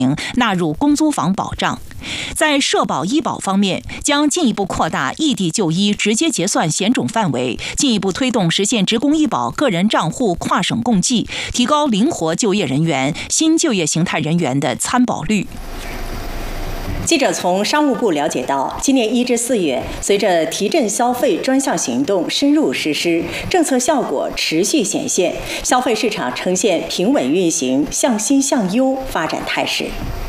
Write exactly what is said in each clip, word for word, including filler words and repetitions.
纳入公租房保障。在社保医保方面，将进一步扩大异地就医直接结算险种范围，进一步推动实现职工医保个人账户跨省共计，提高灵活就业人员、新就业形态人员的参保率。 记者从商务部了解到，今年一至四月，随着提振消费专项行动深入实施，政策效果持续显现，消费市场呈现平稳运行、向新向优发展态势。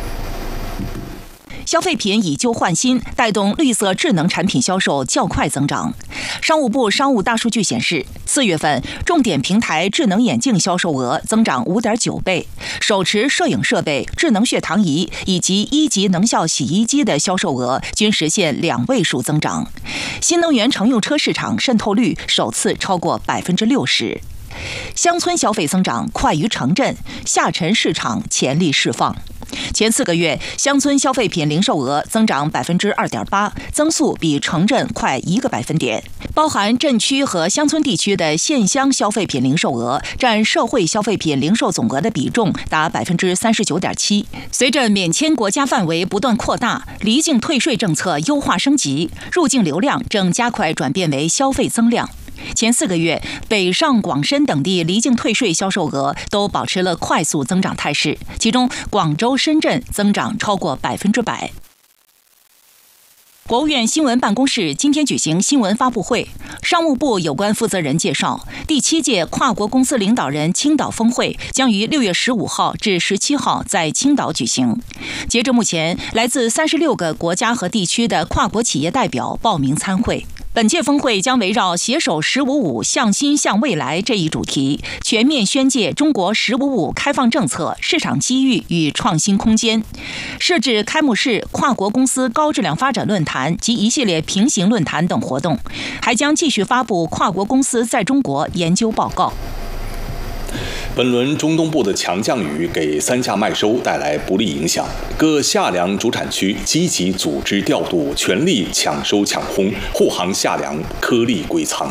消费品以旧换新，带动绿色智能产品销售较快增长。商务部商务大数据显示，四月份重点平台智能眼镜销售额增长 五点九倍，手持摄影设备、智能血糖仪以及一级能效洗衣机的销售额均实现两位数增长。新能源乘用车市场渗透率首次超过百分之六十。乡村消费增长快于城镇，下沉市场潜力释放。前四个月，乡村消费品零售额增长百分之二点八，增速比城镇快一个百分点。包含镇区和乡村地区的县乡消费品零售额占社会消费品零售总额的比重达百分之三十九点七。随着免签国家范围不断扩大，离境退税政策优化升级，入境流量正加快转变为消费增量。前四个月，北上广深等地离境退税销售额都保持了快速增长态势，其中广州、深圳增长超过百分之百。国务院新闻办公室今天举行新闻发布会，商务部有关负责人介绍，第七届跨国公司领导人青岛峰会将于六月十五号至十七号在青岛举行。截至目前，来自三十六个国家和地区的跨国企业代表报名参会。本届峰会将围绕携手“十五五”向新向未来这一主题，全面宣介中国“十五五”开放政策、市场机遇与创新空间，设置开幕式、跨国公司高质量发展论坛及一系列平行论坛等活动，还将继续发布跨国公司在中国研究报告。 本轮中东部的强降雨给三价麦收带来不利影响，各夏粮主产区积极组织调度，全力抢收抢烘，护航夏粮颗粒归仓。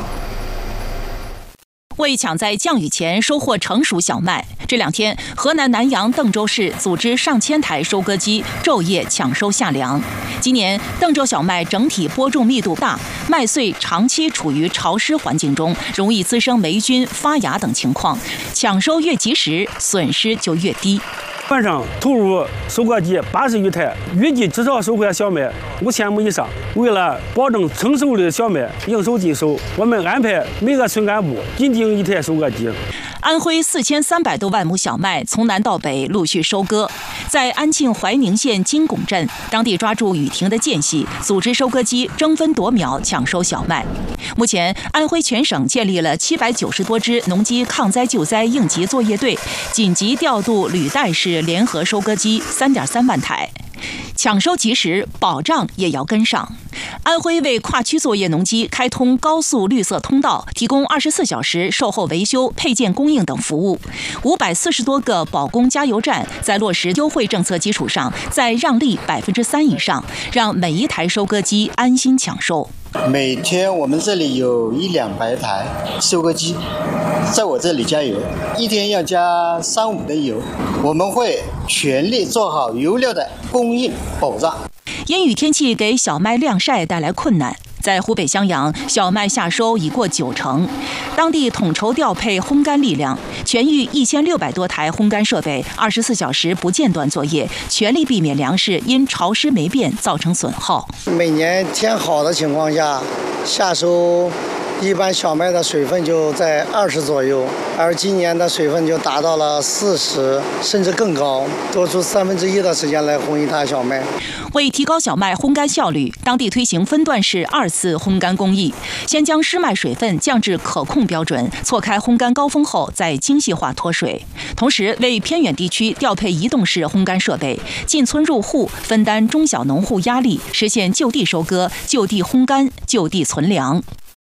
为抢在降雨前收获成熟小麦，这两天河南南阳邓州市组织上千台收割机昼夜抢收夏粮。今年邓州小麦整体播种密度大，麦穗长期处于潮湿环境中，容易滋生霉菌、发芽等情况。抢收越及时，损失就越低。 晚上投入收割机八十余台，预计至少收获小麦五千亩以上。为了保证成熟的小麦应收尽收，我们安排每个村干部紧盯一台收割机。 安徽四千三百多万亩小麦从南到北陆续收割，在安庆怀宁县金拱镇，当地抓住雨停的间隙，组织收割机争分夺秒抢收小麦。目前，安徽全省建立了七百九十多支农机抗灾救灾应急作业队，紧急调度履带式联合收割机三点三万台。抢收及时，保障也要跟上。安徽为跨区作业农机开通高速绿色通道，提供二十四小时售后维修、配件供应等服务。五百四十多个保供加油站在落实优惠政策基础上，再让利百分之三以上，让每一台收割机安心抢收。 每天我们这里有一两百台收割机在我这里加油，一天要加三五的油。我们会全力做好油料的供应保障。 阴雨天气给小麦晾晒带来困难，在湖北襄阳，小麦夏收已过九成，当地统筹调配烘干力量，全域一千六百多台烘干设备，二十四小时不间断作业，全力避免粮食因潮湿霉变造成损耗。 每年天好的情况下，夏收一般小麦的水分就在二十左右，而今年的水分就达到了四十，甚至更高，多出三分之一的时间来烘一台小麦。 为提高小麦烘干效率，当地推行分段式二次烘干工艺，先将湿麦水分降至可控标准，错开烘干高峰后再精细化脱水。同时，为偏远地区调配移动式烘干设备，进村入户，分担中小农户压力，实现就地收割、就地烘干、就地存粮。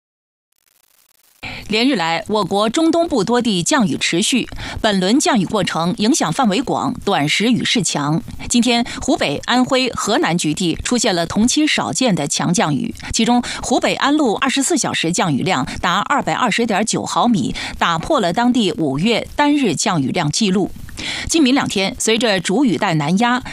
连日来，我国中东部多地降雨持续，本轮降雨过程影响范围广，短时雨势强。今天，湖北、安徽、河南局地出现了同期少见的强降雨，其中湖北安陆二十四小时降雨量达二百二十点九毫米，打破了当地五月单日降雨量记录。 今明两天，随着主雨带南压，